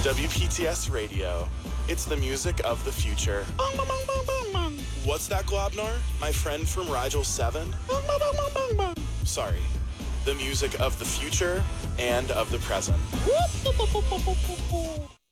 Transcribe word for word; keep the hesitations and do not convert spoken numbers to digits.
W P T S Radio. It's the music of the future. What's that, Globnar? My friend from Rigel seven? Sorry. The music of the future and of the present.